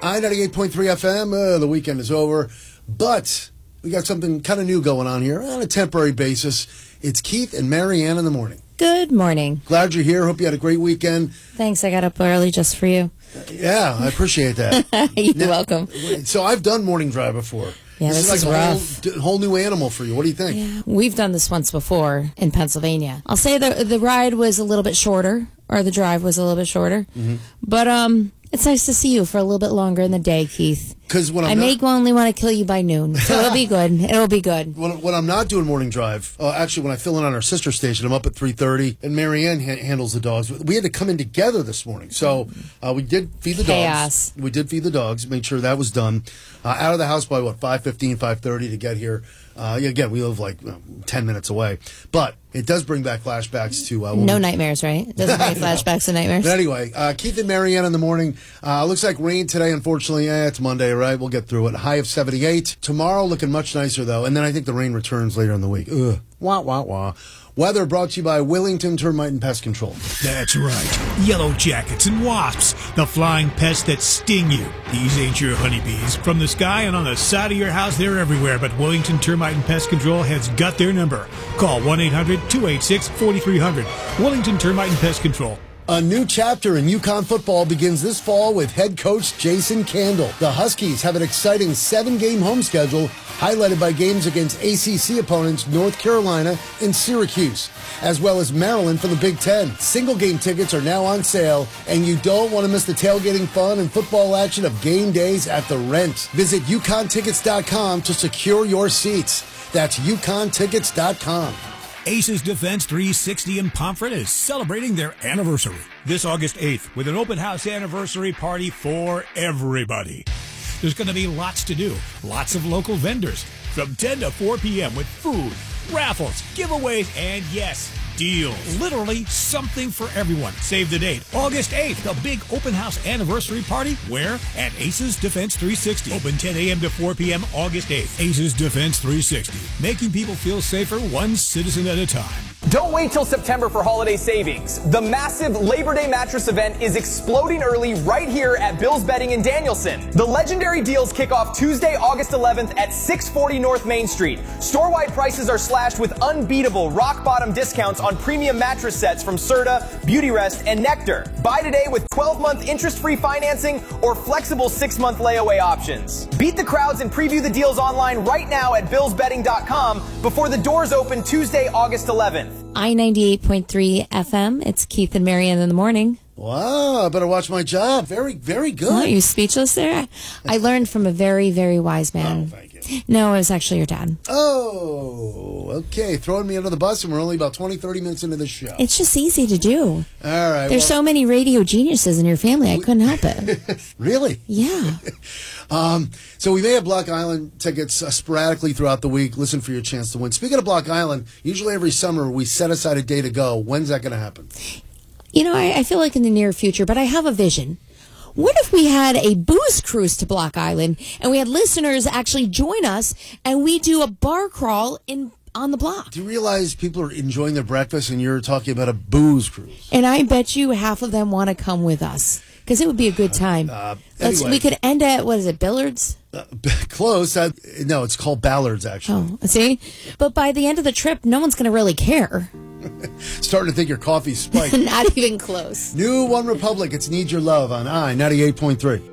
I-98.3 FM. The weekend is over, but we got something kind of new going on here on a temporary basis. It's Keith and Marianne in the morning. Good morning. Glad you're here. Hope you had a great weekend. Thanks. I got up early just for you. Yeah, I appreciate that. You're welcome. So I've done morning drive before. Yeah, this is like rough. A whole new animal for you. What do you think? Yeah, we've done this once before in Pennsylvania. I'll say the ride was a little bit shorter, or the drive was a little bit shorter. Mm-hmm. But it's nice to see you for a little bit longer in the day, Keith. Because when I may only want to kill you by noon, so it'll be good. It'll be good. When I'm not doing morning drive, actually, when I fill in on our sister station, I'm up at 3:30, and Marianne handles the dogs. We had to come in together this morning, so we did feed the dogs. We did feed the dogs, made sure that was done. Out of the house by, 5:15, 5:30 to get here. Again, we live like 10 minutes away, but it does bring back flashbacks to... no nightmares, right? It doesn't bring flashbacks to nightmares. But anyway, Keith and Marianne in the morning. Looks like rain today, unfortunately. It's Monday, right? We'll get through it. High of 78. Tomorrow looking much nicer, though. And then I think the rain returns later in the week. Ugh. Wah, wah, wah. Weather brought to you by Willington Termite and Pest Control. That's right. Yellow jackets and wasps, the flying pests that sting you. These ain't your honeybees. From the sky and on the side of your house, they're everywhere. But Willington Termite and Pest Control has got their number. Call 1-800-286-4300. Willington Termite and Pest Control. A new chapter in UConn football begins this fall with head coach Jason Candle. The Huskies have an exciting 7-game home schedule, highlighted by games against ACC opponents North Carolina and Syracuse, as well as Maryland for the Big Ten. Single-game tickets are now on sale, and you don't want to miss the tailgating fun and football action of game days at the Rent. Visit UConnTickets.com to secure your seats. That's UConnTickets.com. Aces Defense 360 in Pomfret is celebrating their anniversary this August 8th with an open house anniversary party for everybody. There's going to be lots to do, lots of local vendors from 10 to 4 p.m. with food, raffles, giveaways, and yes, deals. Literally something for everyone. Save the date, August 8th, the big open house anniversary party. Where? At Aces Defense 360. Open 10 a.m. to 4 p.m. August 8th. Aces Defense 360. Making people feel safer one citizen at a time. Don't wait till September for holiday savings. The massive Labor Day mattress event is exploding early right here at Bill's Bedding in Danielson. The legendary deals kick off Tuesday, August 11th at 640 North Main Street. Store-wide prices are slashed with unbeatable rock-bottom discounts on premium mattress sets from Serta, Beautyrest, and Nectar. Buy today with 12-month interest-free financing or flexible 6-month layaway options. Beat the crowds and preview the deals online right now at billsbedding.com before the doors open Tuesday, August 11th. I-98.3 FM. It's Keith and Marianne in the morning. Wow, I better watch my job. Very, very good. Oh, are you speechless there? I learned from a very, very wise man. Oh, thank you. No, it was actually your dad. Oh, okay. Throwing me under the bus, and we're only about 20, 30 minutes into the show. It's just easy to do. All right. There's so many radio geniuses in your family, I couldn't help it. Really? Yeah. So we may have Block Island tickets sporadically throughout the week. Listen for your chance to win. Speaking of Block Island, usually every summer we set aside a day to go. When's that going to happen? You know, I feel like in the near future, but I have a vision. What if we had a booze cruise to Block Island and we had listeners actually join us and we do a bar crawl on the block? Do you realize people are enjoying their breakfast and you're talking about a booze cruise? And I bet you half of them want to come with us because it would be a good time. Anyway. We could end at, what is it, Billards? Close. No, it's called Ballards, actually. Oh, see? But by the end of the trip, no one's going to really care. Starting to think your coffee's spiked. Not even close. New One Republic, it's Need Your Love on I-98.3.